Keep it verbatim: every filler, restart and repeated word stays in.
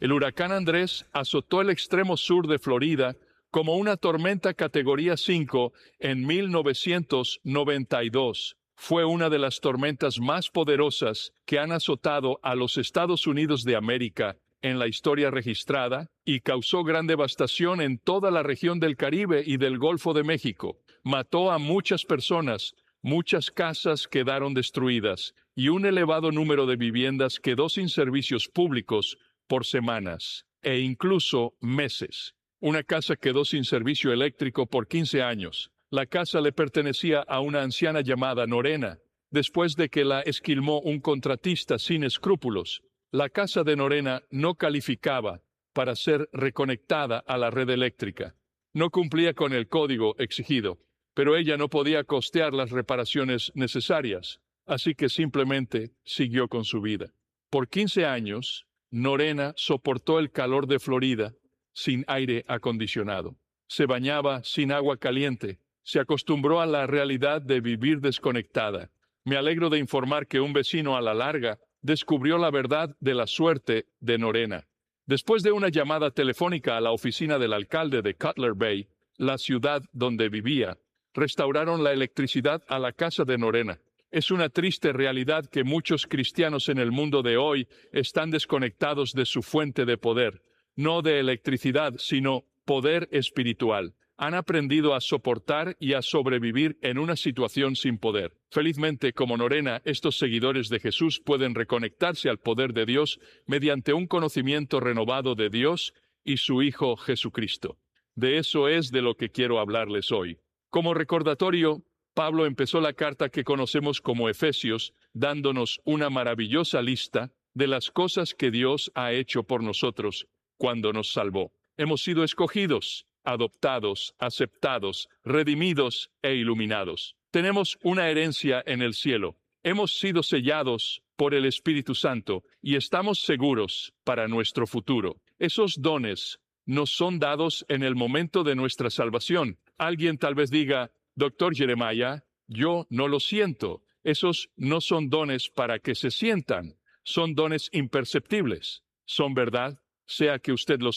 El huracán Andrés azotó el extremo sur de Florida como una tormenta categoría cinco en mil novecientos noventa y dos. Fue una de las tormentas más poderosas que han azotado a los Estados Unidos de América en la historia registrada y causó gran devastación en toda la región del Caribe y del Golfo de México. Mató a muchas personas, muchas casas quedaron destruidas y un elevado número de viviendas quedó sin servicios públicos por semanas e incluso meses. Una casa quedó sin servicio eléctrico por quince años. La casa le pertenecía a una anciana llamada Norena, después de que la esquilmó un contratista sin escrúpulos. La casa de Norena no calificaba para ser reconectada a la red eléctrica. No cumplía con el código exigido, pero ella no podía costear las reparaciones necesarias, así que simplemente siguió con su vida. Por quince años, Norena soportó el calor de Florida sin aire acondicionado. Se bañaba sin agua caliente. Se acostumbró a la realidad de vivir desconectada. Me alegro de informar que un vecino a la larga descubrió la verdad de la suerte de Norena. Después de una llamada telefónica a la oficina del alcalde de Cutler Bay, la ciudad donde vivía, restauraron la electricidad a la casa de Norena. Es una triste realidad que muchos cristianos en el mundo de hoy están desconectados de su fuente de poder, no de electricidad, sino poder espiritual. Han aprendido a soportar y a sobrevivir en una situación sin poder. Felizmente, como Norena, estos seguidores de Jesús pueden reconectarse al poder de Dios mediante un conocimiento renovado de Dios y su Hijo Jesucristo. De eso es de lo que quiero hablarles hoy. Como recordatorio, Pablo empezó la carta que conocemos como Efesios, dándonos una maravillosa lista de las cosas que Dios ha hecho por nosotros cuando nos salvó. Hemos sido escogidos, adoptados, aceptados, redimidos e iluminados. Tenemos una herencia en el cielo. Hemos sido sellados por el Espíritu Santo y estamos seguros para nuestro futuro. Esos dones nos son dados en el momento de nuestra salvación. Alguien tal vez diga, doctor Jeremiah, yo no lo siento. Esos no son dones para que se sientan. Son dones imperceptibles. ¿Son verdad? Sea que usted los